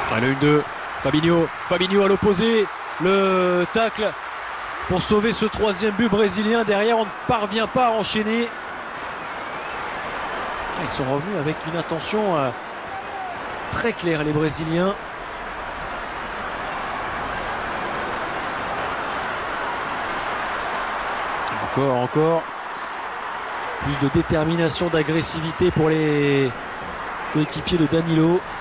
Ah, le 1-2, Fabinho à l'opposé, le tacle pour sauver ce troisième but brésilien. Derrière, on ne parvient pas à enchaîner. Ils sont revenus avec une intention très claire, les Brésiliens. Encore. Plus de détermination, d'agressivité pour les coéquipiers de Danilo.